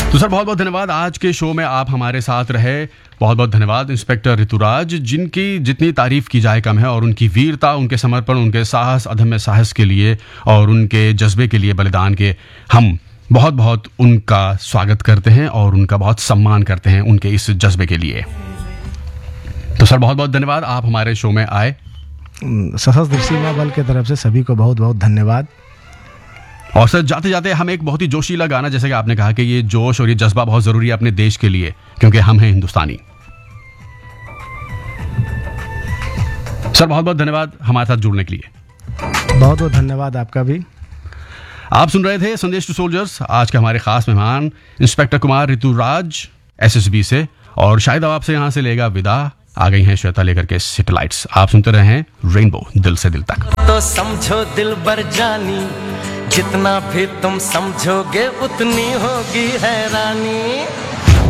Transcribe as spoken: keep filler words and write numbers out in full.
तो सर बहुत बहुत धन्यवाद, आज के शो में आप हमारे साथ रहे। बहुत बहुत धन्यवाद इंस्पेक्टर ऋतुराज, जिनकी जितनी तारीफ की जाए कम है, और उनकी वीरता, उनके समर्पण, उनके साहस, अदम्य साहस के लिए और उनके जज्बे के लिए, बलिदान के, हम बहुत बहुत उनका स्वागत करते हैं और उनका बहुत सम्मान करते हैं उनके इस जज्बे के लिए। तो सर बहुत बहुत धन्यवाद, आप हमारे शो में आए। सशस्त्र सीमा बल की तरफ से सभी को बहुत बहुत धन्यवाद। और सर जाते जाते हम एक बहुत ही जोशीला गाना, जैसे कि आपने कहा कि ये जोश और ये जज्बा बहुत जरूरी है अपने देश के लिए, क्योंकि हम हैं हिंदुस्तानी। सर बहुत बहुत धन्यवाद हमारे साथ जुड़ने के लिए। बहुत बहुत धन्यवाद आपका भी। आप सुन रहे थे संदेश टू सोल्जर्स। आज के हमारे खास मेहमान इंस्पेक्टर कुमार ऋतुराज एसएसबी से, और शायद अब आपसे यहाँ से लेगा विदा। आ गई हैं श्वेता लेकर के सैटेलाइट्स। आप सुनते रहे हैं रेनबो दिल से दिल तक। तो समझो दिल बर जानी, जितना भी तुम समझोगे उतनी होगी हैरानी।